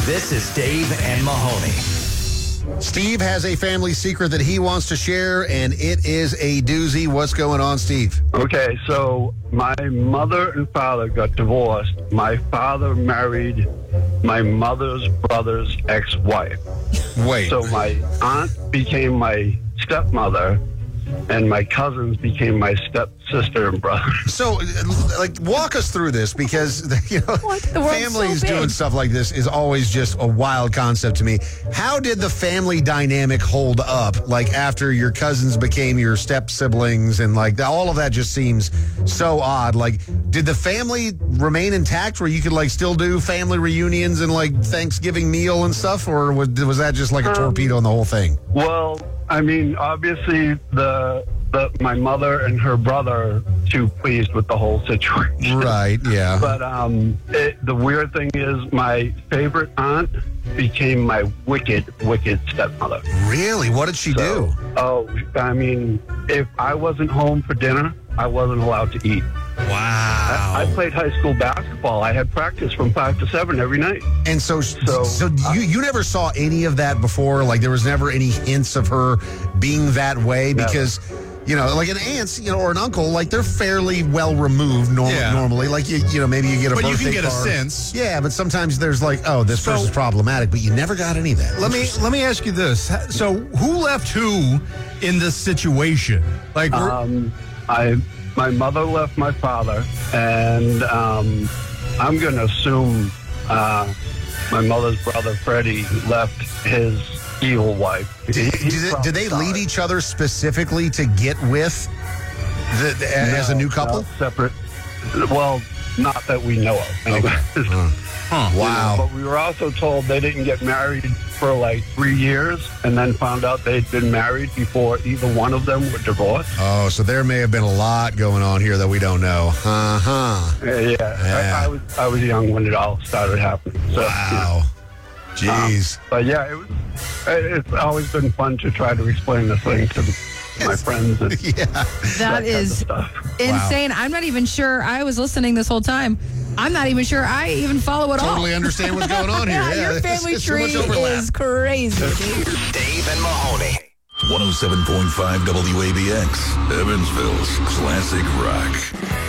This is Dave and Mahoney. Steve has a family secret that he wants to share, and it is a doozy. What's going on, Steve? Okay, so my mother and father got divorced. My father married my mother's brother's ex-wife. Wait. So my aunt became my stepmother, and my cousins became my stepsister and brother. So, walk us through this, because, families so big. doing stuff like this is always just a wild concept to me. How did the family dynamic hold up, after your cousins became your step-siblings, and, all of that just seems so odd. Did the family remain intact where you could, still do family reunions and, Thanksgiving meal and stuff, or was that just a torpedo in the whole thing? Well, I mean, obviously, my mother and her brother too pleased with the whole situation. Right, yeah. But the weird thing is my favorite aunt became my wicked stepmother. Really? What did she do? Oh, I mean, if I wasn't home for dinner, I wasn't allowed to eat. Wow. I played high school basketball. I had practice from 5 to 7 every night. And so you never saw any of that before? There was never any hints of her being that way? Because, an aunt, or an uncle, they're fairly well removed normally. Maybe you get a birthday card. But you can get a sense. Yeah, but sometimes there's this person's problematic, but you never got any of that. Let me ask you this. So who left who in this situation? My mother left my father, and I'm going to assume my mother's brother, Freddie, left his evil wife. Did they leave each other specifically to get with as a new couple? No, separate. Well, not that we know of. Okay. Wow. But we were also told they didn't get married for 3 years, and then found out they'd been married before either one of them were divorced. Oh, so there may have been a lot going on here that we don't know. Yeah. I was young when it all started happening. So, wow. Jeez. But yeah, it's always been fun to try to explain this thing to my friends. And That is insane. Wow. I'm not even sure. I was listening this whole time. I'm not even sure I even follow it all. Totally understand what's going on here. Yeah, your family tree is crazy. Dave and Mahoney. 107.5 WABX, Evansville's classic rock.